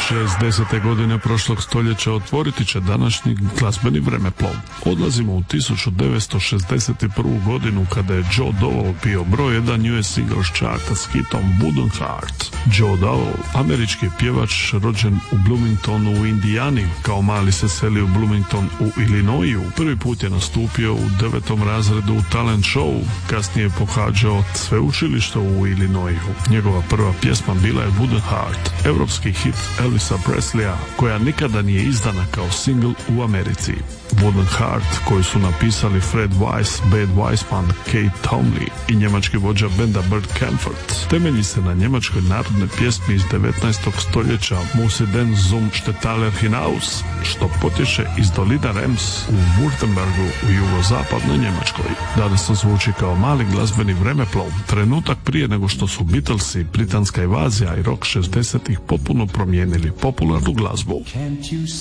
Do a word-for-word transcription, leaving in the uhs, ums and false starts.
šezdesete godine prošlog stoljeća otvoriti će današnji glazbeni vremeplov. Odlazimo u tisuću devetsto šezdeset prvu godinu kada je Joe Dowell bio broj jedan U S Singles Charta s hitom Wooden Heart. Joe Dowell, američki pjevač rođen u Bloomingtonu u Indijani, kao mali se selio u Bloomington u Illinoisu. Prvi put je nastupio u devetom razredu u talent show, kasnije je pohađao sveučilište u Illinoisu. Njegova prva pjesma bila je Wooden Heart, europski hit Elvisa Presleya, koja nikada nije izdana kao single u Americi. Wooden Heart, koju su napisali Fred Weiss, Bud Weissman, Kate Townley i njemački vođa benda Bert Kaempfert, temelji se na njemačkoj narodnoj pjesmi iz devetnaestog stoljeća Muss den zum Stadtaler hinaus, što potječe iz dolina Rems u Württembergu u jugozapadnoj Njemačkoj. Danas to zvuči kao mali glazbeni vremeplov, trenutak prije nego što su Beatlesi, britanska invazija i rock šezdesetih potpuno promijenili popularnu glazbu.